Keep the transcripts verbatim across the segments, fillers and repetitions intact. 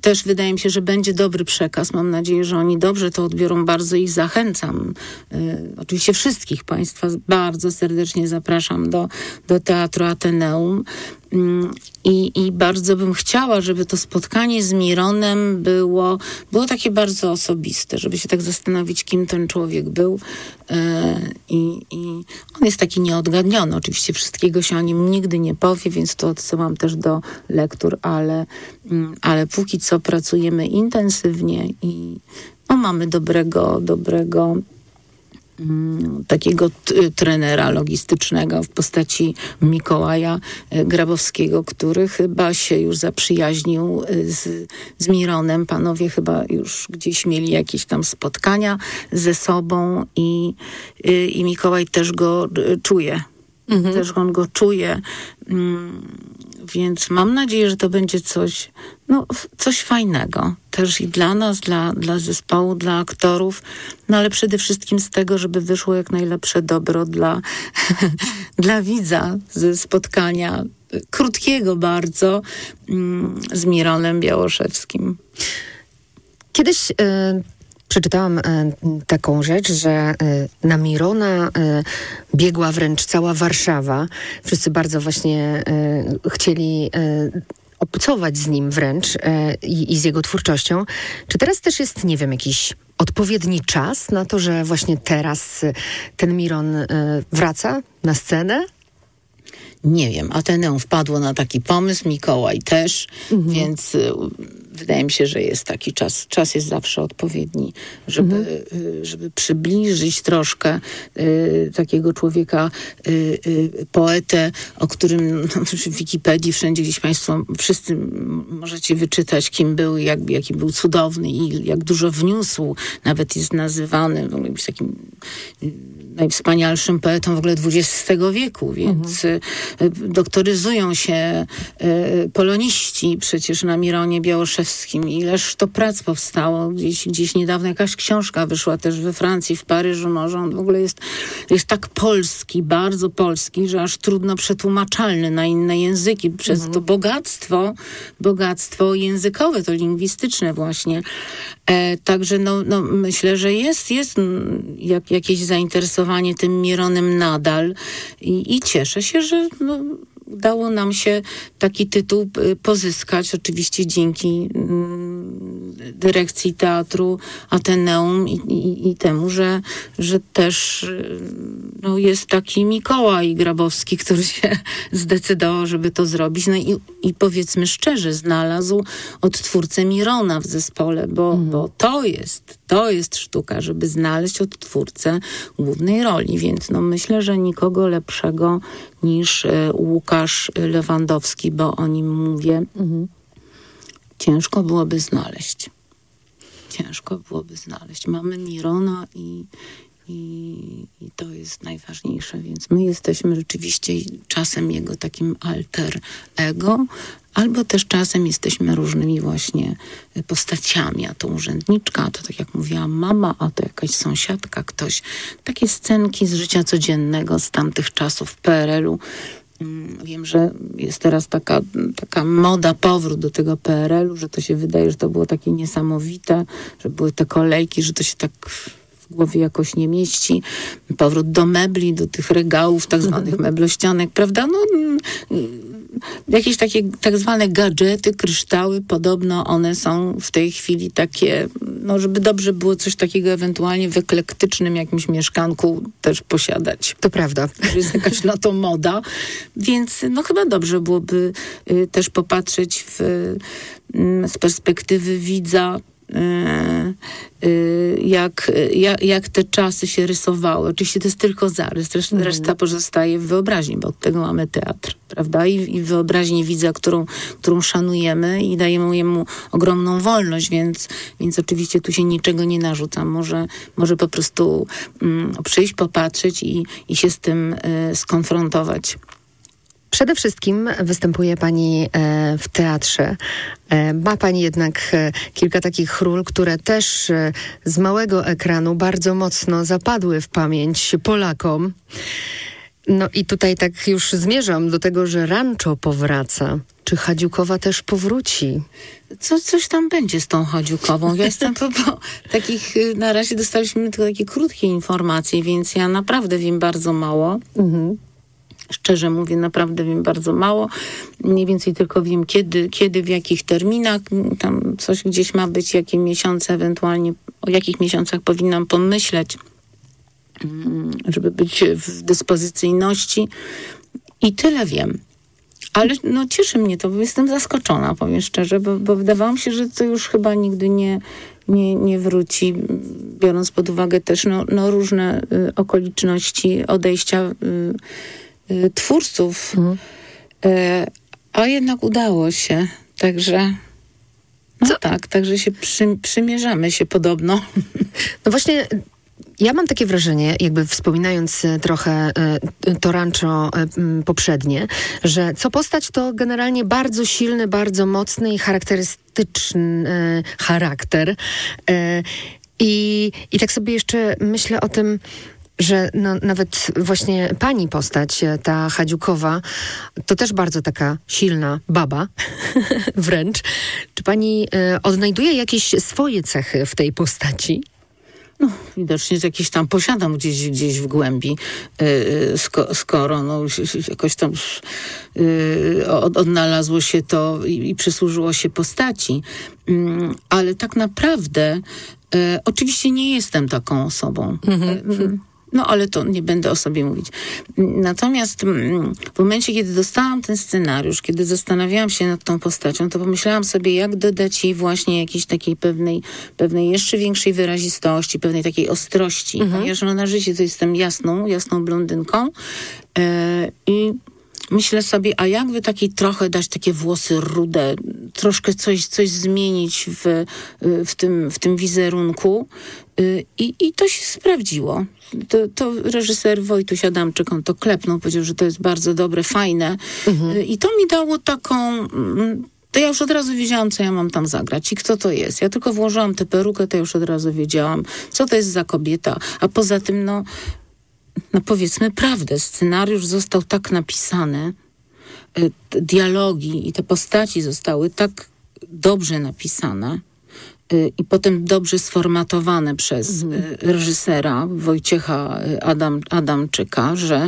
też wydaje mi się, że będzie dobry przekaz. Mam nadzieję, że oni dobrze to odbiorą. Bardzo ich zachęcam. Y, oczywiście wszystkich Państwa bardzo serdecznie zapraszam do, do Teatru Ateneum. I, I bardzo bym chciała, żeby to spotkanie z Mironem było, było takie bardzo osobiste, żeby się tak zastanowić, kim ten człowiek był. I, i on jest taki nieodgadniony. Oczywiście wszystkiego się o nim nigdy nie powie, więc to odsyłam też do lektur, ale, ale póki co pracujemy intensywnie i no, mamy dobrego, dobrego takiego t- trenera logistycznego w postaci Mikołaja Grabowskiego, który chyba się już zaprzyjaźnił z, z Mironem. Panowie chyba już gdzieś mieli jakieś tam spotkania ze sobą i, i Mikołaj też go czuje. Mhm. Też on go czuje. Więc mam nadzieję, że to będzie coś, no, coś fajnego. Też i dla nas, dla, dla zespołu, dla aktorów, no ale przede wszystkim z tego, żeby wyszło jak najlepsze dobro dla, dla widza ze spotkania krótkiego bardzo z Mironem Białoszewskim. Kiedyś y- przeczytałam y, taką rzecz, że y, na Mirona y, biegła wręcz cała Warszawa. Wszyscy bardzo właśnie y, chcieli y, obcować z nim wręcz y, i z jego twórczością. Czy teraz też jest, nie wiem, jakiś odpowiedni czas na to, że właśnie teraz y, ten Miron y, wraca na scenę? Nie wiem, Ateneum wpadło na taki pomysł, Mikołaj też, mhm. więc y, wydaje mi się, że jest taki czas. Czas jest zawsze odpowiedni, żeby, mhm. y, żeby przybliżyć troszkę y, takiego człowieka, y, y, poetę, o którym no, w Wikipedii wszędzie gdzieś Państwo wszyscy możecie wyczytać, kim był, jak, jaki był cudowny i jak dużo wniósł. Nawet jest nazywany w ogóle takim y, najwspanialszym poetą w ogóle dwudziestego wieku, więc mhm. doktoryzują się y, poloniści przecież na Mironie Białoszewskim. Ileż to prac powstało. Gdzieś, gdzieś niedawno jakaś książka wyszła też we Francji, w Paryżu może. On w ogóle jest, jest tak polski, bardzo polski, że aż trudno przetłumaczalny na inne języki przez mhm. to bogactwo, bogactwo językowe, to lingwistyczne właśnie. E, także no, no, myślę, że jest, jest jak, jakieś zainteresowanie tym Mironem nadal i, i cieszę się, że no, udało nam się taki tytuł pozyskać, oczywiście dzięki mm, dyrekcji Teatru Ateneum i, i, i temu, że, że też no, jest taki Mikołaj Grabowski, który się zdecydował, żeby to zrobić. No i, i powiedzmy szczerze, znalazł odtwórcę Mirona w zespole, bo, mhm. bo to jest, to jest sztuka, żeby znaleźć odtwórcę głównej roli, więc no, myślę, że nikogo lepszego niż Łukasz Lewandowski, bo o nim mówię, mhm. ciężko byłoby znaleźć. Ciężko byłoby znaleźć. Mamy Mirona i, i, i to jest najważniejsze, więc my jesteśmy rzeczywiście czasem jego takim alter ego, albo też czasem jesteśmy różnymi właśnie postaciami, a to urzędniczka, a to tak jak mówiłam mama, a to jakaś sąsiadka, ktoś. Takie scenki z życia codziennego z tamtych czasów P R L u. Wiem, że jest teraz taka, taka moda, powrót do tego P R L u, że to się wydaje, że to było takie niesamowite, że były te kolejki, że to się tak w głowie jakoś nie mieści. Powrót do mebli, do tych regałów, tak zwanych meblościanek, prawda? No, jakieś takie tak zwane gadżety, kryształy, podobno one są w tej chwili takie, no żeby dobrze było coś takiego ewentualnie w eklektycznym jakimś mieszkanku też posiadać. To prawda. To jest jakaś na to moda, więc no chyba dobrze byłoby y, też popatrzeć w, y, z perspektywy widza, Jak, jak, jak te czasy się rysowały. Oczywiście to jest tylko zarys, reszta, mm. reszta pozostaje w wyobraźni, bo od tego mamy teatr, prawda? I, i wyobraźnię widza, którą, którą szanujemy i dajemy jemu ogromną wolność, więc, więc oczywiście tu się niczego nie narzuca. Może, może po prostu mm, przyjść, popatrzeć i, i się z tym y, skonfrontować. Przede wszystkim występuje pani e, w teatrze. E, ma pani jednak e, kilka takich ról, które też e, z małego ekranu bardzo mocno zapadły w pamięć Polakom. No i tutaj tak już zmierzam do tego, że rancho powraca. Czy Chadziukowa też powróci? Co, coś tam będzie z tą Chadziukową. Ja jestem po, po takich, na razie dostaliśmy tylko takie krótkie informacje, więc ja naprawdę wiem bardzo mało. Mhm. Szczerze mówię, naprawdę wiem bardzo mało. Mniej więcej tylko wiem, kiedy, kiedy w jakich terminach. Tam coś gdzieś ma być, jakie miesiące ewentualnie, o jakich miesiącach powinnam pomyśleć, żeby być w dyspozycyjności. I tyle wiem. Ale no, cieszy mnie to, bo jestem zaskoczona, powiem szczerze, bo, bo wydawało mi się, że to już chyba nigdy nie, nie, nie wróci, biorąc pod uwagę też no, no, różne y, okoliczności odejścia y, y, twórców. Mhm. Y, a jednak udało się, także... No Co? tak, także się przy, przymierzamy się podobno. No właśnie... Ja mam takie wrażenie, jakby wspominając trochę to rancho poprzednie, że co postać to generalnie bardzo silny, bardzo mocny i charakterystyczny charakter. I, i tak sobie jeszcze myślę o tym, że no, nawet właśnie pani postać, ta Chadziukowa, to też bardzo taka silna baba, wręcz. Czy pani odnajduje jakieś swoje cechy w tej postaci? No, widocznie jakieś tam posiadam gdzieś, gdzieś w głębi, yy, sko, skoro no, jakoś tam yy, od, odnalazło się to i, i przysłużyło się postaci. Yy, ale tak naprawdę yy, oczywiście nie jestem taką osobą. Mm-hmm. Yy, No, ale to nie będę o sobie mówić. Natomiast w momencie, kiedy dostałam ten scenariusz, kiedy zastanawiałam się nad tą postacią, to pomyślałam sobie, jak dodać jej właśnie jakiejś takiej pewnej, pewnej jeszcze większej wyrazistości, pewnej takiej ostrości. Mhm. Ponieważ no, na życie to jestem jasną, jasną blondynką. Yy, I myślę sobie, a jakby takiej trochę dać takie włosy rude, troszkę coś, coś zmienić w, w, tym, w tym wizerunku. I, I to się sprawdziło. To, to reżyser Wojtuś Adamczyk, on to klepnął, powiedział, że to jest bardzo dobre, fajne. Mhm. I to mi dało taką... To ja już od razu wiedziałam, co ja mam tam zagrać i kto to jest. Ja tylko włożyłam tę perukę, to już od razu wiedziałam, co to jest za kobieta. A poza tym, no... No powiedzmy prawdę, scenariusz został tak napisany, dialogi i te postaci zostały tak dobrze napisane i potem dobrze sformatowane przez mhm. reżysera Wojciecha Adam, Adamczyka, że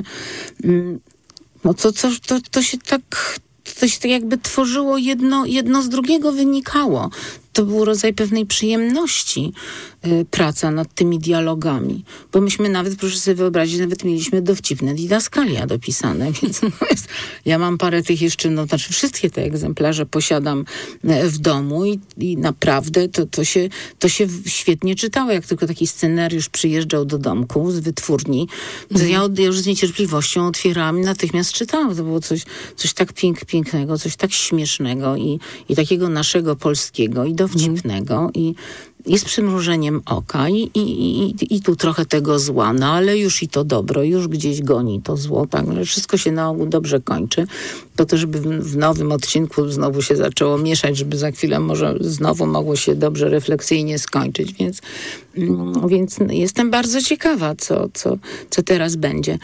no to, to, to, to się tak... To się tak jakby tworzyło, jedno, jedno z drugiego wynikało. To był rodzaj pewnej przyjemności y, praca nad tymi dialogami. Bo myśmy nawet, proszę sobie wyobrazić, nawet mieliśmy dowcipne didaskalia dopisane. Więc jest, ja mam parę tych jeszcze, no znaczy wszystkie te egzemplarze posiadam w domu i, i naprawdę to, to, się, to się świetnie czytało. Jak tylko taki scenariusz przyjeżdżał do domku z wytwórni, to mm. ja, ja już z niecierpliwością otwierałam i natychmiast czytałam. To było coś, coś tak pięk, pięknego, coś tak śmiesznego i, i takiego naszego polskiego i dowcipnego mm. i, i z przymrużeniem oka i, i, i, i tu trochę tego zła, no ale już i to dobro, już gdzieś goni to zło, tak, ale wszystko się na ogół dobrze kończy, po to, żeby w, w nowym odcinku znowu się zaczęło mieszać, żeby za chwilę może znowu mogło się dobrze refleksyjnie skończyć, więc, mm, więc jestem bardzo ciekawa, co, co, co teraz będzie.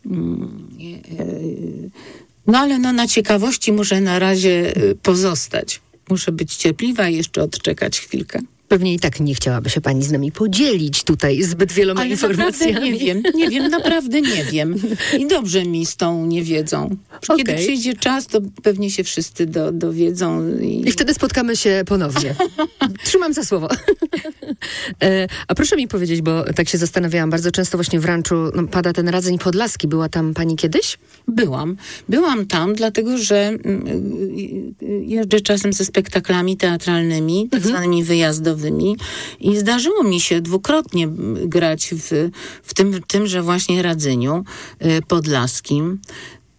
No ale no, na ciekawości muszę na razie pozostać. Muszę być cierpliwa i jeszcze odczekać chwilkę. Pewnie i tak nie chciałaby się pani z nami podzielić tutaj zbyt wieloma Ale informacjami. naprawdę nie wiem, nie wiem, naprawdę nie wiem. I dobrze mi z tą niewiedzą. Kiedy okay. przyjdzie czas, to pewnie się wszyscy do, dowiedzą. I... I wtedy spotkamy się ponownie. Trzymam za słowo. e, a proszę mi powiedzieć, bo tak się zastanawiałam, bardzo często właśnie w ranczu no, pada ten Radzeń Podlaski. Była tam pani kiedyś? Byłam. Byłam tam, dlatego że jeżdżę czasem ze spektaklami teatralnymi, tak zwanymi wyjazdowymi. I zdarzyło mi się dwukrotnie grać w, w tym, tymże właśnie Radzyniu Podlaskim.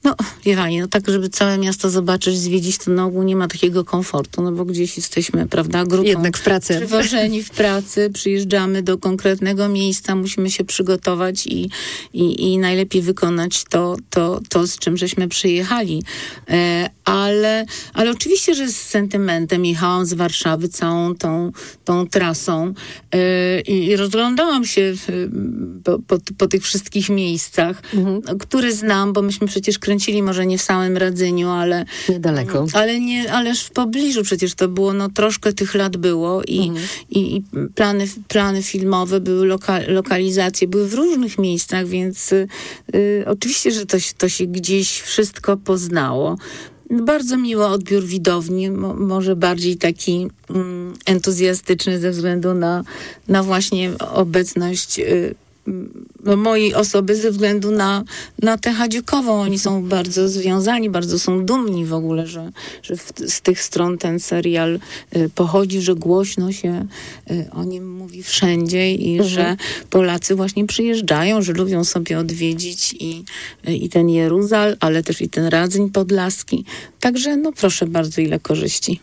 No, wie pani, no tak, żeby całe miasto zobaczyć, zwiedzić, to na ogół nie ma takiego komfortu, no bo gdzieś jesteśmy, prawda, grupą. Jednak w pracy. Przywożeni w pracy, przyjeżdżamy do konkretnego miejsca, musimy się przygotować i, i, i najlepiej wykonać to, to, to, z czym żeśmy przyjechali. E, ale, ale oczywiście, że z sentymentem jechałam z Warszawy całą tą, tą trasą e, i rozglądałam się w, po, po, po tych wszystkich miejscach, mhm. które znam, bo myśmy przecież kręcili może nie w samym Radzyniu, ale niedaleko. Ale nie, ależ w pobliżu przecież to było, no troszkę tych lat było i, mhm. i, i plany, plany filmowe były, loka, lokalizacje były w różnych miejscach, więc y, y, oczywiście, że to, to się gdzieś wszystko poznało. Bardzo miły odbiór widowni, mo, może bardziej taki mm, entuzjastyczny ze względu na, na właśnie obecność y, mojej osoby ze względu na, na tę Hadziukową. Oni są bardzo związani, bardzo są dumni w ogóle, że, że w, z tych stron ten serial y, pochodzi, że głośno się y, o nim mówi wszędzie i mhm. że Polacy właśnie przyjeżdżają, że lubią sobie odwiedzić i, y, i ten Jeruzal, ale też i ten Radzyń Podlaski. Także no proszę bardzo, ile korzyści.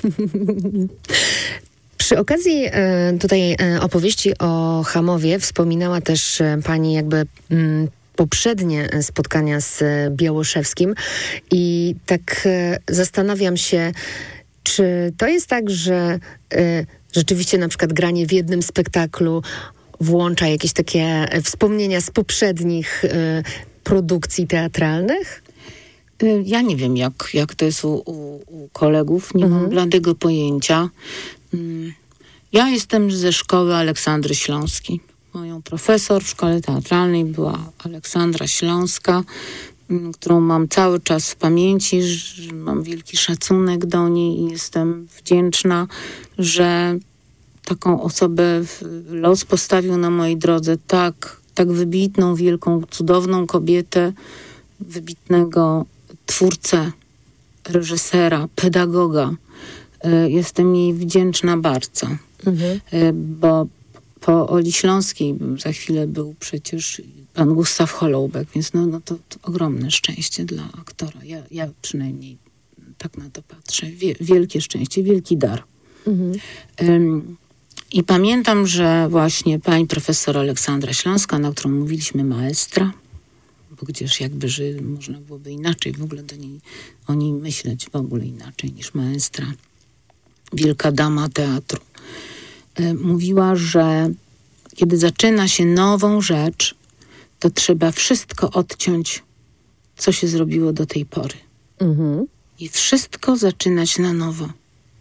Przy okazji e, tutaj e, opowieści o Hamowie wspominała też e, pani jakby m, poprzednie spotkania z e, Białoszewskim i tak e, zastanawiam się, czy to jest tak, że e, rzeczywiście na przykład granie w jednym spektaklu włącza jakieś takie e, wspomnienia z poprzednich e, produkcji teatralnych? Ja nie wiem, jak, jak to jest u, u, u kolegów, nie mhm. mam bladego pojęcia. Ja jestem ze szkoły Aleksandry Śląskiej. Moją profesor w szkole teatralnej była Aleksandra Śląska, którą mam cały czas w pamięci, że mam wielki szacunek do niej i jestem wdzięczna, że taką osobę los postawił na mojej drodze, tak, tak wybitną, wielką, cudowną kobietę, wybitnego twórcę, reżysera, pedagoga. Jestem jej wdzięczna bardzo, mhm. bo po Oli Śląskiej za chwilę był przecież pan Gustaw Holoubek, więc no, no to, to ogromne szczęście dla aktora. Ja, ja przynajmniej tak na to patrzę. Wie, wielkie szczęście, wielki dar. Mhm. Um, I pamiętam, że właśnie pani profesor Aleksandra Śląska, na którą mówiliśmy maestra, bo gdzież jakby, że można byłoby inaczej w ogóle do niej, o niej myśleć, w ogóle inaczej niż maestra. Wielka dama teatru. E, mówiła, że kiedy zaczyna się nową rzecz, to trzeba wszystko odciąć, co się zrobiło do tej pory. Mhm. I wszystko zaczynać na nowo.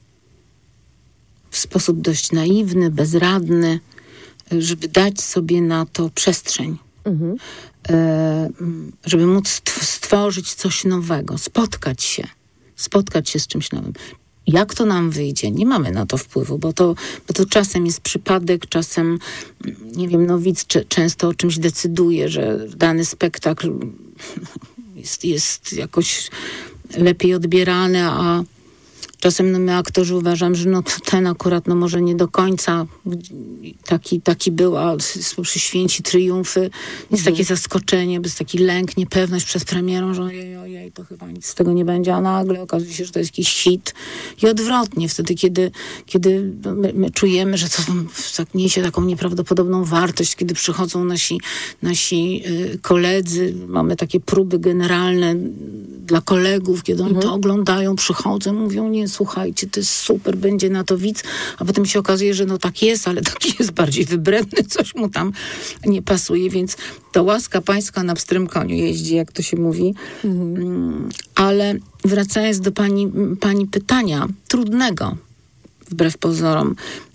W sposób dość naiwny, bezradny, żeby dać sobie na to przestrzeń. Mhm. E, żeby móc stworzyć coś nowego, spotkać się, spotkać się z czymś nowym. Jak to nam wyjdzie? Nie mamy na to wpływu, bo to, bo to czasem jest przypadek, czasem, nie wiem, no widz cze- często o czymś decyduje, że dany spektakl jest, jest jakoś lepiej odbierany, a czasem no my aktorzy uważam, że no ten akurat no może nie do końca taki, taki był, a przy Święci Triumfy jest mhm. takie zaskoczenie, jest taki lęk, niepewność przed premierą, że ojej, ojej, to chyba nic z tego nie będzie, a nagle okazuje się, że to jest jakiś hit. I odwrotnie, wtedy, kiedy, kiedy my, my czujemy, że to niesie taką nieprawdopodobną wartość, kiedy przychodzą nasi, nasi y, koledzy, mamy takie próby generalne dla kolegów, kiedy oni mhm. to oglądają, przychodzą, mówią, nie, słuchajcie, to jest super, będzie na to widz, a potem się okazuje, że no tak jest, ale taki jest bardziej wybredny, coś mu tam nie pasuje, więc to łaska pańska na pstrym koniu jeździ, jak to się mówi. Mhm. Ale wracając do pani, pani pytania, trudnego, wbrew pozorom,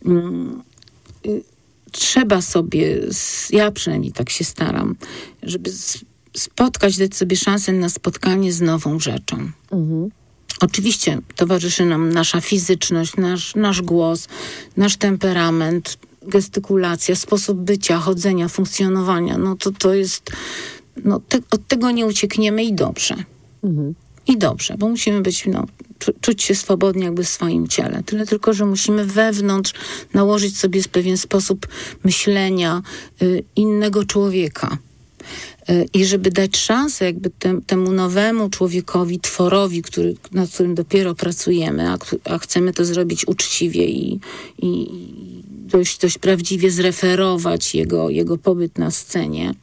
trzeba sobie, ja przynajmniej tak się staram, żeby spotkać, dać sobie szansę na spotkanie z nową rzeczą. Mhm. Oczywiście towarzyszy nam nasza fizyczność, nasz, nasz głos, nasz temperament, gestykulacja, sposób bycia, chodzenia, funkcjonowania. No to to jest... No te, od tego nie uciekniemy i dobrze. Mhm. I dobrze, bo musimy być, no, czuć się swobodnie jakby w swoim ciele. Tyle tylko, że musimy wewnątrz nałożyć sobie pewien sposób myślenia y, innego człowieka. I żeby dać szansę jakby tem, temu nowemu człowiekowi, tworowi, który, nad którym dopiero pracujemy, a, a chcemy to zrobić uczciwie i, i dość, dość prawdziwie zreferować jego, jego pobyt na scenie.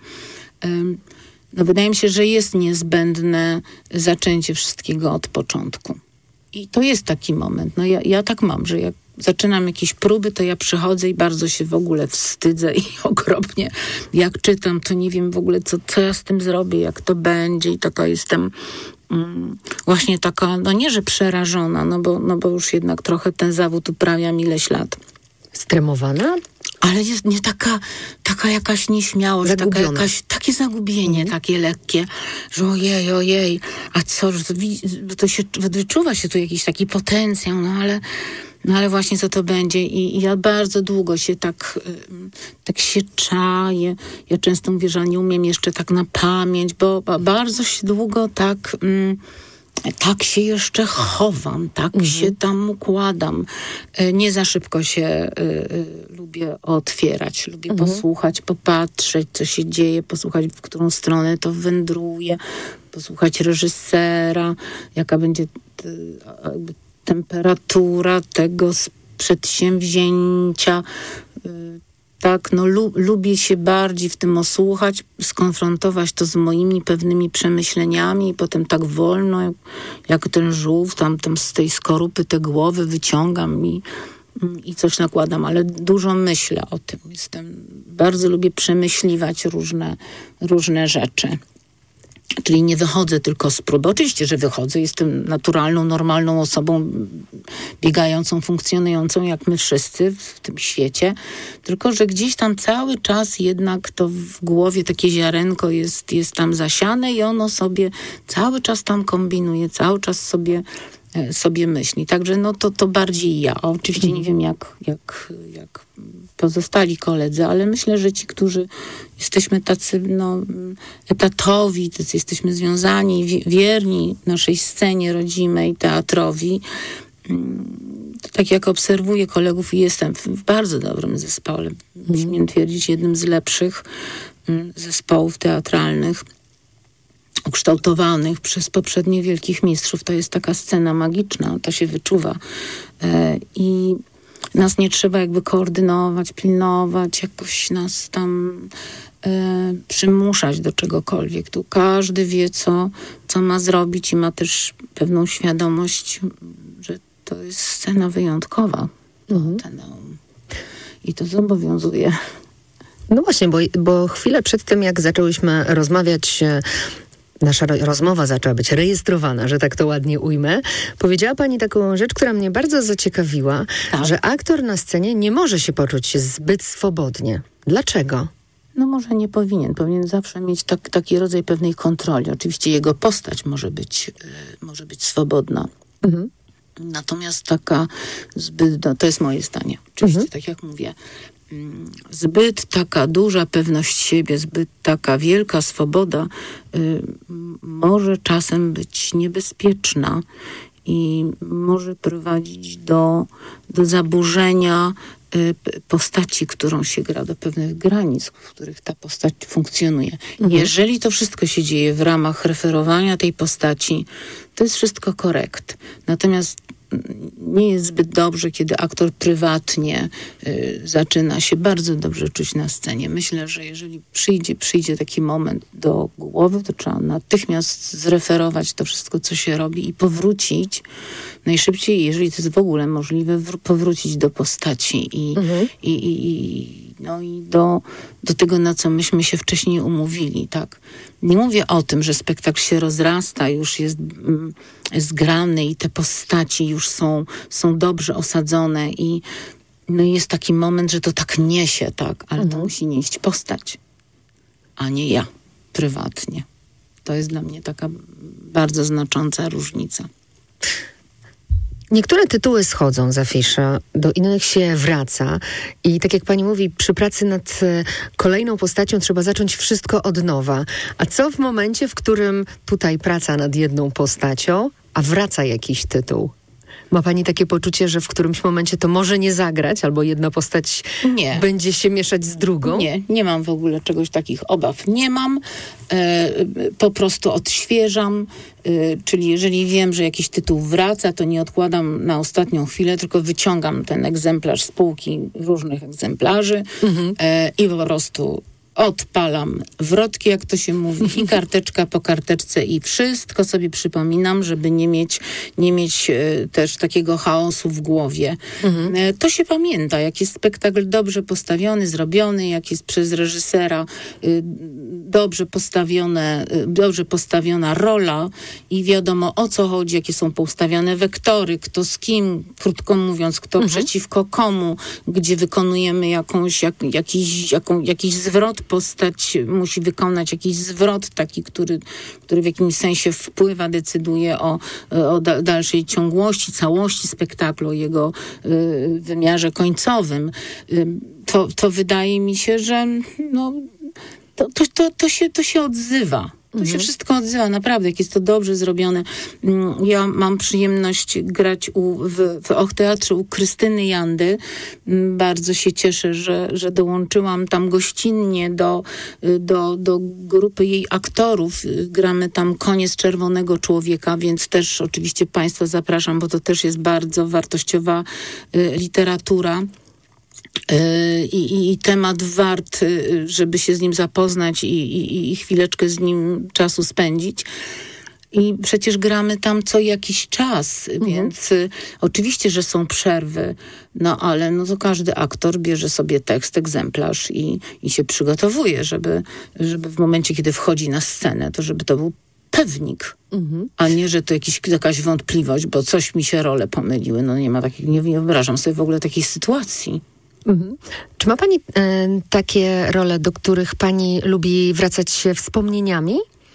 No wydaje mi się, że jest niezbędne zaczęcie wszystkiego od początku. I to jest taki moment. No ja, ja tak mam, że jak zaczynam jakieś próby, to ja przychodzę i bardzo się w ogóle wstydzę i okropnie. Jak czytam, to nie wiem w ogóle, co, co ja z tym zrobię, jak to będzie i taka jestem mm, właśnie taka, no nie, że przerażona, no bo, no bo już jednak trochę ten zawód uprawiam ileś lat. Stremowana? Ale jest nie taka, taka jakaś nieśmiałość, taka jakaś, takie zagubienie, mhm. takie lekkie, że ojej, ojej, a co, że to, to się, wyczuwa się tu jakiś taki potencjał, no ale No ale właśnie co to będzie i, i ja bardzo długo się tak, tak się czaję. Ja często mówię, że nie umiem jeszcze tak na pamięć, bo bardzo się długo tak, mm, tak się jeszcze chowam, tak mhm. się tam układam. Nie za szybko się y, y, lubię otwierać, lubię mhm. posłuchać, popatrzeć, co się dzieje, posłuchać, w którą stronę to wędruje, posłuchać reżysera, jaka będzie y, jakby temperatura tego przedsięwzięcia. Tak, no lu- lubię się bardziej w tym osłuchać, skonfrontować to z moimi pewnymi przemyśleniami i potem tak wolno, jak, jak ten żółw, tam, tam z tej skorupy te głowy wyciągam i, i coś nakładam, ale dużo myślę o tym. Jestem, bardzo lubię przemyśliwać różne, różne rzeczy. Czyli nie wychodzę tylko z próby. Oczywiście, że wychodzę. Jestem naturalną, normalną osobą, biegającą, funkcjonującą, jak my wszyscy w tym świecie. Tylko, że gdzieś tam cały czas jednak to w głowie takie ziarenko jest, jest tam zasiane i ono sobie cały czas tam kombinuje, cały czas sobie, sobie myśli. Także no to, to bardziej ja. Oczywiście nie wiem, jak, jak, jak pozostali koledzy, ale myślę, że ci, którzy jesteśmy tacy no, etatowi, tacy jesteśmy związani, wierni naszej scenie rodzimej, teatrowi, to tak jak obserwuję kolegów i jestem w bardzo dobrym zespole, mm. śmiem twierdzić, jednym z lepszych zespołów teatralnych, ukształtowanych przez poprzednich wielkich mistrzów. To jest taka scena magiczna, to się wyczuwa. I nas nie trzeba jakby koordynować, pilnować, jakoś nas tam e, przymuszać do czegokolwiek. Tu każdy wie, co, co ma zrobić i ma też pewną świadomość, że to jest scena wyjątkowa. Mhm. Ateneum. I to zobowiązuje. No właśnie, bo, bo chwilę przed tym, jak zaczęłyśmy rozmawiać, nasza rozmowa zaczęła być rejestrowana, że tak to ładnie ujmę. Powiedziała pani taką rzecz, która mnie bardzo zaciekawiła, tak. że aktor na scenie nie może się poczuć zbyt swobodnie. Dlaczego? No może nie powinien. Powinien zawsze mieć tak, taki rodzaj pewnej kontroli. Oczywiście jego postać może być, yy, może być swobodna. Mhm. Natomiast taka zbyt, no, to jest moje zdanie. Oczywiście, mhm. tak jak mówię, zbyt taka duża pewność siebie, zbyt taka wielka swoboda y, może czasem być niebezpieczna i może prowadzić do, do zaburzenia y, postaci, którą się gra, do pewnych granic, w których ta postać funkcjonuje. Mhm. Jeżeli to wszystko się dzieje w ramach referowania tej postaci, to jest wszystko korekt. Natomiast nie jest zbyt dobrze, kiedy aktor prywatnie y, zaczyna się bardzo dobrze czuć na scenie. Myślę, że jeżeli przyjdzie, przyjdzie taki moment do głowy, to trzeba natychmiast zreferować to wszystko, co się robi i powrócić najszybciej, jeżeli to jest w ogóle możliwe, w, powrócić do postaci i, mhm. i, i, i, no i do, do tego, na co myśmy się wcześniej umówili. Tak? Nie mówię o tym, że spektakl się rozrasta, już jest mm, zgrany i te postaci już są, są dobrze osadzone i no jest taki moment, że to tak niesie, tak, ale mhm. to musi nieść postać, a nie ja prywatnie. To jest dla mnie taka bardzo znacząca różnica. Niektóre tytuły schodzą z afiszy, do innych się wraca i tak jak pani mówi, przy pracy nad kolejną postacią trzeba zacząć wszystko od nowa. A co w momencie, w którym tutaj praca nad jedną postacią, a wraca jakiś tytuł? Ma pani takie poczucie, że w którymś momencie to może nie zagrać, albo jedna postać nie. będzie się mieszać z drugą? Nie, nie mam w ogóle czegoś takich obaw. Nie mam. E, po prostu odświeżam. E, czyli jeżeli wiem, że jakiś tytuł wraca, to nie odkładam na ostatnią chwilę, tylko wyciągam ten egzemplarz z półki różnych egzemplarzy mhm. e, i po prostu odpalam wrotki, jak to się mówi, i karteczka po karteczce i wszystko sobie przypominam, żeby nie mieć, nie mieć e, też takiego chaosu w głowie. Mhm. E, to się pamięta, jak jest spektakl dobrze postawiony, zrobiony, jak jest przez reżysera e, dobrze postawione, e, dobrze postawiona rola i wiadomo, o co chodzi, jakie są poustawiane wektory, kto z kim, krótko mówiąc, kto mhm. przeciwko komu, gdzie wykonujemy jakąś, jak, jakiś, jaką, jakiś zwrot, postać musi wykonać jakiś zwrot taki, który, który w jakimś sensie wpływa, decyduje o, o da, dalszej ciągłości, całości spektaklu, o jego y, wymiarze końcowym. Y, to, to wydaje mi się, że no, to, to, to, to, się, to się odzywa. To mhm. się wszystko odzywa, naprawdę, jak jest to dobrze zrobione. Ja mam przyjemność grać u, w, w Och Teatrze u Krystyny Jandy. Bardzo się cieszę, że, że dołączyłam tam gościnnie do, do, do grupy jej aktorów. Gramy tam Koniec Czerwonego Człowieka, więc też oczywiście Państwa zapraszam, bo to też jest bardzo wartościowa y, literatura. I, i, i temat wart, żeby się z nim zapoznać i, i, i chwileczkę z nim czasu spędzić. I przecież gramy tam co jakiś czas, mhm. więc y, oczywiście, że są przerwy, no ale no to każdy aktor bierze sobie tekst, egzemplarz i, i się przygotowuje, żeby, żeby w momencie, kiedy wchodzi na scenę, to żeby to był pewnik, mhm. a nie, że to jakiś, jakaś wątpliwość, bo coś mi się role pomyliły. No nie ma takich, nie, nie wyobrażam sobie w ogóle takiej sytuacji. Mhm. Czy ma pani y, takie role, do których pani lubi wracać się wspomnieniami?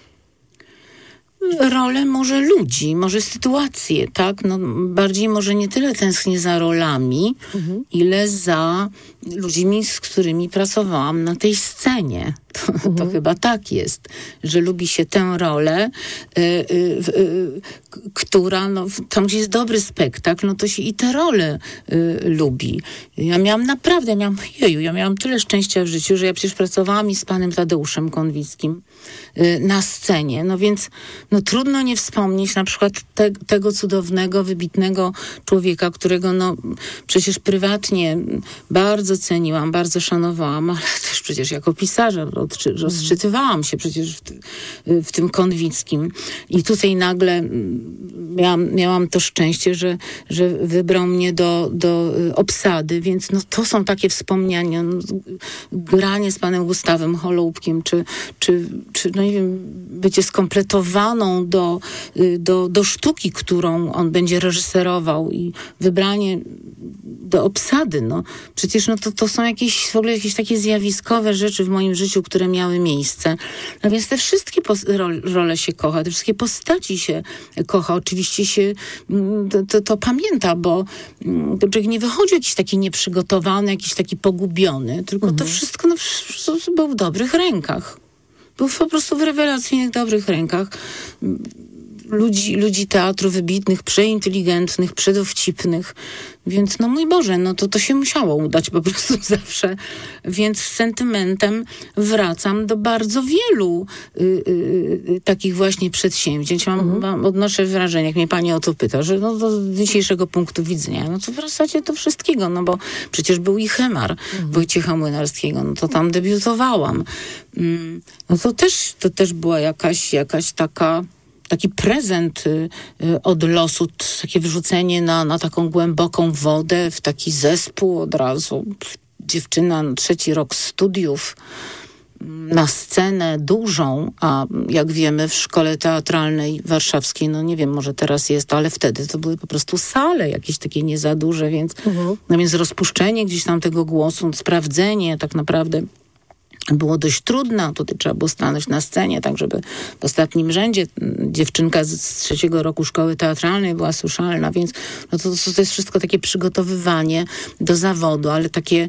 Role może ludzi, może sytuacje, tak? No, bardziej może nie tyle tęsknię za rolami, mhm. ile za ludźmi, z którymi pracowałam na tej scenie. To, mhm. to chyba tak jest, że lubi się tę rolę, y, y, y, która, no, tam gdzie jest dobry spektakl, no to się i te role y, lubi. Ja miałam naprawdę, ja miałam, jeju, ja miałam tyle szczęścia w życiu, że ja przecież pracowałam i z panem Tadeuszem Konwickim y, na scenie, no więc no, trudno nie wspomnieć na przykład te, tego cudownego, wybitnego człowieka, którego no przecież prywatnie bardzo ceniłam, bardzo szanowałam, ale też przecież jako pisarza rozczytywałam się przecież w, w tym Konwickim. I tutaj nagle miałam, miałam to szczęście, że, że wybrał mnie do, do obsady, więc no, to są takie wspomnienia. No, granie z panem Gustawem Holoubkiem, czy, czy, czy no nie wiem, bycie skompletowaną do, do, do sztuki, którą on będzie reżyserował i wybranie do obsady. No. Przecież no, to, to są jakieś w ogóle jakieś takie zjawiskowe rzeczy w moim życiu, które miały miejsce. No więc te wszystkie pos- role, role się kocha, te wszystkie postaci się kocha. Oczywiście się to, to, to pamięta, bo to człowiek nie wychodzi jakiś taki nieprzygotowany, jakiś taki pogubiony, tylko mhm. to wszystko no, było w dobrych rękach. Był po prostu w rewelacyjnych, dobrych rękach. Ludzi, ludzi teatru wybitnych, przeinteligentnych, przedowcipnych. Więc no mój Boże, no to to się musiało udać po prostu zawsze. Więc z sentymentem wracam do bardzo wielu y, y, takich właśnie przedsięwzięć. Mam, mhm. mam, odnoszę wrażenie, jak mnie pani o to pyta, że no to z dzisiejszego punktu widzenia, no to w zasadzie do wszystkiego, no bo przecież był i Hemar mhm. Wojciecha Młynarskiego, no to tam debiutowałam. Mm, no to też, to też była jakaś, jakaś taka taki prezent y, y, od losu, t, takie wrzucenie na, na taką głęboką wodę, w taki zespół od razu. Dziewczyna, no, trzeci rok studiów, na scenę dużą, a jak wiemy w szkole teatralnej warszawskiej, no nie wiem, może teraz jest, ale wtedy to były po prostu sale jakieś takie nie za duże, więc, mhm. no więc rozpuszczenie gdzieś tam tego głosu, sprawdzenie tak naprawdę było dość trudne. Tutaj trzeba było stanąć na scenie, tak żeby w ostatnim rzędzie dziewczynka z trzeciego roku szkoły teatralnej była słyszalna, więc no to, to jest wszystko takie przygotowywanie do zawodu, ale takie,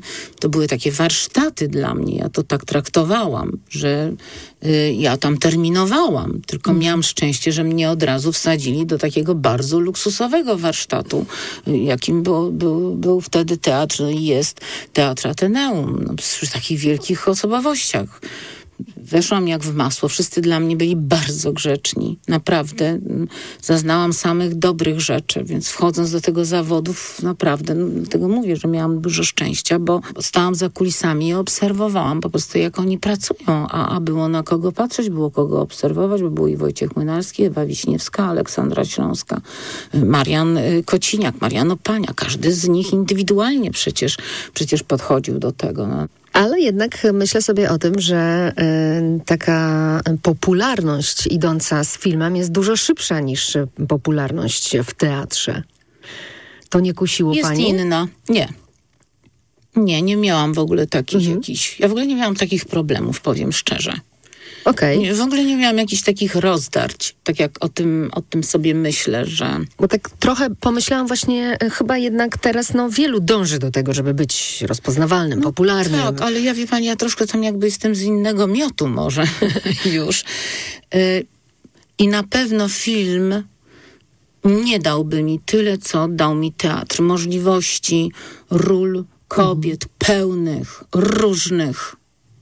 to były takie warsztaty dla mnie. Ja to tak traktowałam, że y, ja tam terminowałam. Tylko mm. miałam szczęście, że mnie od razu wsadzili do takiego bardzo luksusowego warsztatu, y, jakim był, był, był wtedy teatr, no i jest Teatr Ateneum. No, przy takich wielkich osobowościach. Weszłam jak w masło. Wszyscy dla mnie byli bardzo grzeczni. Naprawdę. Zaznałam samych dobrych rzeczy, więc wchodząc do tego zawodu, naprawdę, no, dlatego mówię, że miałam dużo szczęścia, bo stałam za kulisami i obserwowałam po prostu, jak oni pracują. A, a było na kogo patrzeć, było kogo obserwować, bo był i Wojciech Młynarski, Ewa Wiśniewska, Aleksandra Śląska, Marian Kociniak, Marian Opania. Każdy z nich indywidualnie przecież, przecież podchodził do tego. No. Ale jednak myślę sobie o tym, że y, taka popularność idąca z filmem jest dużo szybsza niż popularność w teatrze. To nie kusiło jest pani? Jest inna. Nie. Nie, nie miałam w ogóle takich mhm. jakichś... Ja w ogóle nie miałam takich problemów, powiem szczerze. Okej. Okay. W ogóle nie miałam jakichś takich rozdarć, tak jak o tym, o tym sobie myślę, że... Bo tak trochę pomyślałam właśnie, chyba jednak teraz no wielu dąży do tego, żeby być rozpoznawalnym, no, popularnym. Tak, ale ja wie pani, ja troszkę tam jakby jestem z innego miotu może już. Y- I na pewno film nie dałby mi tyle, co dał mi teatr. Możliwości, ról kobiet mhm. pełnych, różnych.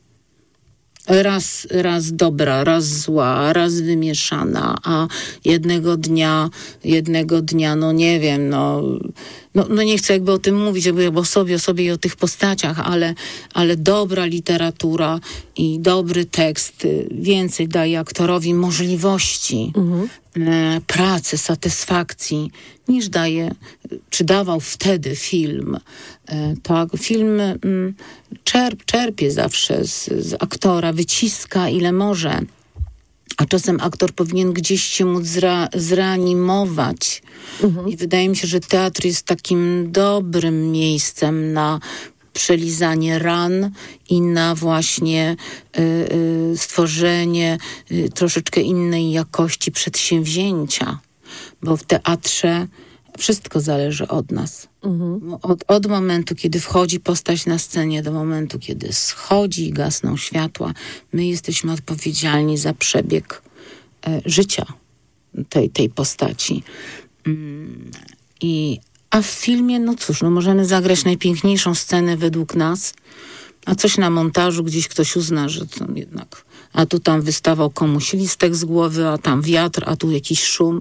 Raz, raz dobra, raz zła, raz wymieszana, a jednego dnia, jednego dnia, no nie wiem, no, no, no nie chcę jakby o tym mówić, jakby o sobie, o sobie i o tych postaciach, ale, ale dobra literatura i dobry tekst więcej daje aktorowi możliwości mhm. e, pracy, satysfakcji, niż daje, czy dawał wtedy film. E, tak, film mm, czerp, czerpie zawsze z, z aktora, wyciska ile może. A czasem aktor powinien gdzieś się móc zra, zreanimować. Mhm. I wydaje mi się, że teatr jest takim dobrym miejscem na przelizanie ran i na właśnie y, y, stworzenie y, troszeczkę innej jakości przedsięwzięcia. Bo w teatrze wszystko zależy od nas. Mhm. Od, od momentu, kiedy wchodzi postać na scenie, do momentu, kiedy schodzi i gasną światła, my jesteśmy odpowiedzialni za przebieg e, życia tej, tej postaci. Mm, i, a w filmie, no cóż, no możemy zagrać najpiękniejszą scenę według nas, a coś na montażu gdzieś ktoś uzna, że to jednak... A tu tam wystawał komuś listek z głowy, a tam wiatr, a tu jakiś szum...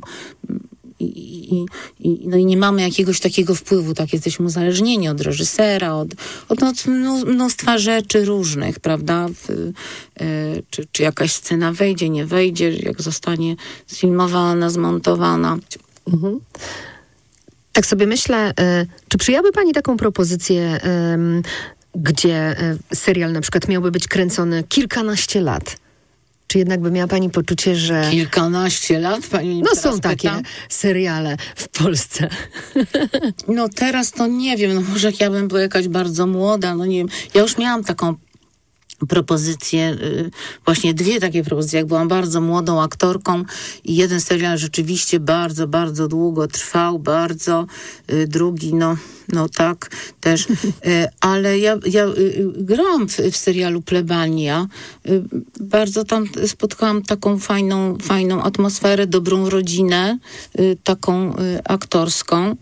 I, i, i, no i nie mamy jakiegoś takiego wpływu, tak jesteśmy uzależnieni od reżysera, od, od, od mnóstwa rzeczy różnych, prawda? W, y, czy, czy jakaś scena wejdzie, nie wejdzie, jak zostanie sfilmowana, zmontowana. Mhm. Tak sobie myślę, y, czy przyjęłaby pani taką propozycję, y, gdzie y, serial na przykład miałby być kręcony kilkanaście lat? Czy jednak by miała pani poczucie, że... Kilkanaście lat? Pani no są takie pyta? seriale w Polsce. No teraz to nie wiem, no może jak ja bym była jakaś bardzo młoda, no nie wiem. Ja już miałam taką propozycje, właśnie dwie takie propozycje, jak byłam bardzo młodą aktorką i jeden serial rzeczywiście bardzo, bardzo długo trwał, bardzo, drugi, no, no tak, też, ale ja, ja grałam w, w serialu Plebania, bardzo tam spotkałam taką fajną, fajną atmosferę, dobrą rodzinę, taką aktorską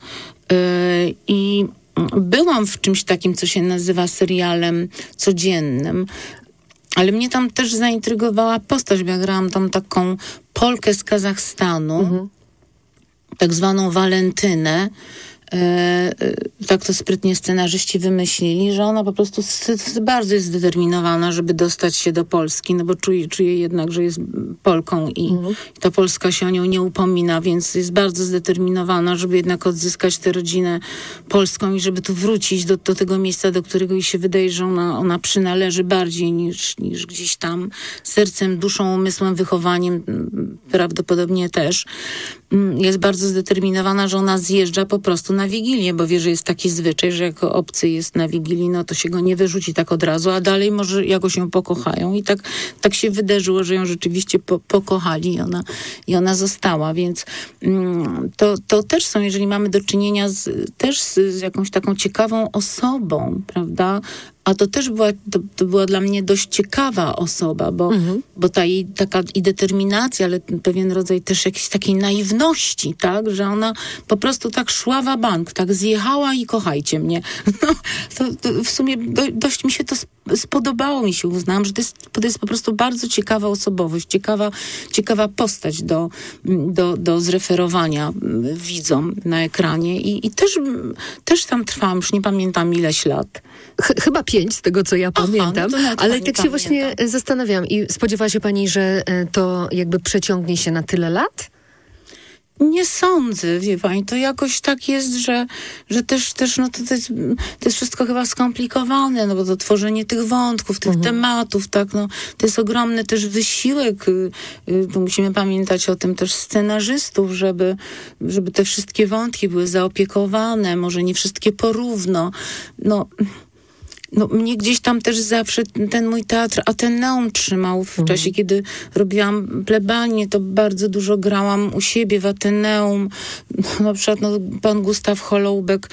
i byłam w czymś takim, co się nazywa serialem codziennym, ale mnie tam też zaintrygowała postać, bo ja grałam tam taką Polkę z Kazachstanu, mhm. tak zwaną Walentynę. E, e, tak to sprytnie scenarzyści wymyślili, że ona po prostu s- s- bardzo jest zdeterminowana, żeby dostać się do Polski, no bo czuje, czuje jednak, że jest Polką i mhm. ta Polska się o nią nie upomina, więc jest bardzo zdeterminowana, żeby jednak odzyskać tę rodzinę polską i żeby tu wrócić do, do tego miejsca, do którego jej się wydaje, że ona, ona przynależy bardziej niż, niż gdzieś tam sercem, duszą, umysłem, wychowaniem prawdopodobnie też. Jest bardzo zdeterminowana, że ona zjeżdża po prostu na Wigilię, bo wie, że jest taki zwyczaj, że jako obcy jest na Wigilii, no to się go nie wyrzuci tak od razu, a dalej może jakoś ją pokochają. I tak, tak się wydarzyło, że ją rzeczywiście po, pokochali i ona, i ona została. Więc mm, to, to też są, jeżeli mamy do czynienia z, też z, z jakąś taką ciekawą osobą, prawda? A to też była, to, to była dla mnie dość ciekawa osoba, bo, mhm. bo ta jej taka i determinacja, ale pewien rodzaj też jakiejś takiej naiwności, tak, że ona po prostu tak szła wa bank, tak zjechała i kochajcie mnie. No, to, to w sumie do, dość mi się to spodobało, mi się uznałam, że to jest, to jest po prostu bardzo ciekawa osobowość, ciekawa, ciekawa postać do, do, do zreferowania widzom na ekranie i, i też, też tam trwałam, już nie pamiętam ileś lat. Ch- chyba pięć z tego, co ja Aha, pamiętam, no ale tak pamiętam. się właśnie zastanawiam. I spodziewała się pani, że to jakby przeciągnie się na tyle lat? Nie sądzę, wie pani, to jakoś tak jest, że, że też, też no to, to, jest, to jest wszystko chyba skomplikowane, no bo to tworzenie tych wątków, tych mhm. tematów, tak, no to jest ogromny też wysiłek, y, y, tu musimy pamiętać o tym też scenarzystów, żeby, żeby te wszystkie wątki były zaopiekowane, może nie wszystkie porówno, no... No, mnie gdzieś tam też zawsze ten mój teatr Ateneum trzymał. W mhm. czasie, kiedy robiłam plebanię, to bardzo dużo grałam u siebie w Ateneum. No, na przykład no, pan Gustaw Holoubek,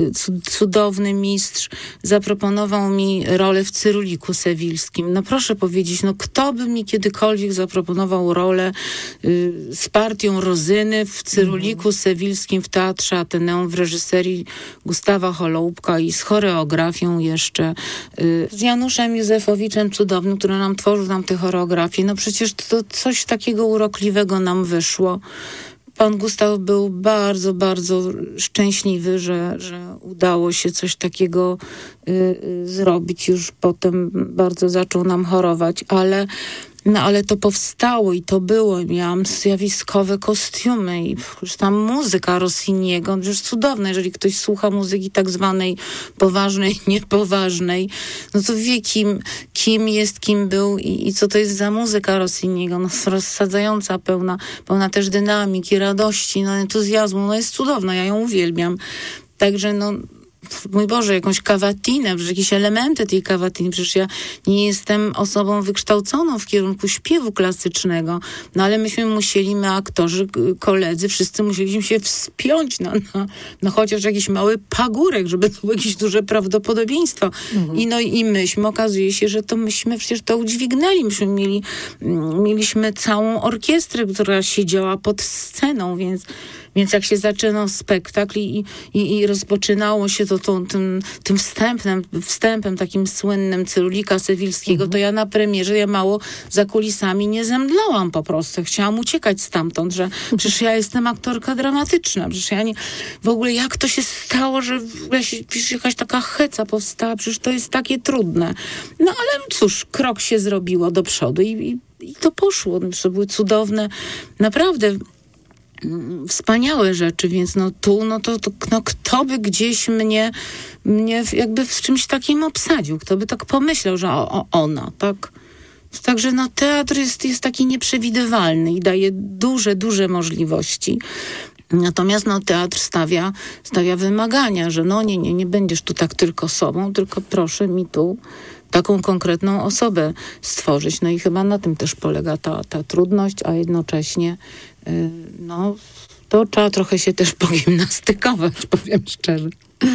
cudowny mistrz, zaproponował mi rolę w Cyruliku Sewilskim. No proszę powiedzieć, no kto by mi kiedykolwiek zaproponował rolę y, z partią Rozyny w Cyruliku mhm. Sewilskim w Teatrze Ateneum w reżyserii Gustawa Holoubka i z choreografią jeszcze z Januszem Józefowiczem cudownym, który nam tworzył nam te choreografie. No przecież to coś takiego urokliwego nam wyszło. Pan Gustaw był bardzo, bardzo szczęśliwy, że, że udało się coś takiego y, y, zrobić. Już potem bardzo zaczął nam chorować, ale No ale to powstało i to było. Miałam zjawiskowe kostiumy i już tam muzyka Rossiniego. Przecież cudowne, jeżeli ktoś słucha muzyki tak zwanej poważnej, niepoważnej, no to wie kim, kim jest, kim był i, i co to jest za muzyka Rossiniego. No rozsadzająca, pełna, pełna też dynamiki, radości, no entuzjazmu. No jest cudowna, ja ją uwielbiam. Także no mój Boże, jakąś kawatinę, przecież jakieś elementy tej kawatiny. Przecież ja nie jestem osobą wykształconą w kierunku śpiewu klasycznego, no ale myśmy musieli, my aktorzy, koledzy, wszyscy musieliśmy się wspiąć na, na, na chociaż jakiś mały pagórek, żeby to było jakieś duże prawdopodobieństwo. Mhm. I no i myśmy, okazuje się, że to myśmy przecież to udźwignęli. Myśmy mieli, mieliśmy całą orkiestrę, która siedziała pod sceną, więc Więc jak się zaczynał spektakl i, i, i rozpoczynało się to, to tym, tym wstępem, wstępem takim słynnym Cyrulika Sewilskiego, mhm. to ja na premierze, ja mało za kulisami nie zemdlałam po prostu. Chciałam uciekać stamtąd, że przecież ja jestem aktorka dramatyczna. Przecież ja nie... W ogóle jak to się stało, że przecież jakaś taka heca powstała, przecież to jest takie trudne. No ale cóż, krok się zrobiło do przodu i, i, i to poszło. To były cudowne, naprawdę wspaniałe rzeczy, więc no tu, no to, to no kto by gdzieś mnie, mnie jakby w czymś takim obsadził, kto by tak pomyślał, że o, o, ona, tak? Także no teatr jest, jest taki nieprzewidywalny i daje duże, duże możliwości. Natomiast no teatr stawia, stawia wymagania, że no nie, nie, nie będziesz tu tak tylko sobą, tylko proszę mi tu taką konkretną osobę stworzyć. No i chyba na tym też polega ta, ta trudność, a jednocześnie yy, no to trzeba trochę się też pogimnastykować, powiem szczerze.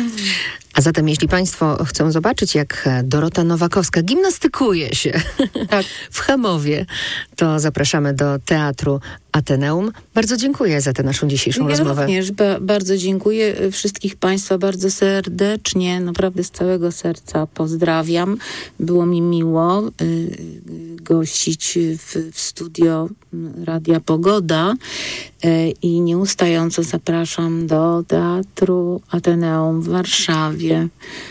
A zatem, jeśli Państwo chcą zobaczyć, jak Dorota Nowakowska gimnastykuje się tak. w Chemowie, to zapraszamy do Teatru Ateneum. Bardzo dziękuję za tę naszą dzisiejszą ja rozmowę. Również ba- bardzo dziękuję wszystkich Państwa bardzo serdecznie, naprawdę z całego serca pozdrawiam. Było mi miło y, gościć w, w studio Radia Pogoda y, i nieustająco zapraszam do Teatru Ateneum w Warszawie.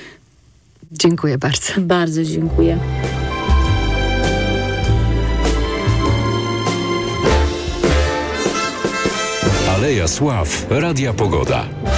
Dziękuję bardzo. Bardzo dziękuję. Aleja Sław, Radia Pogoda.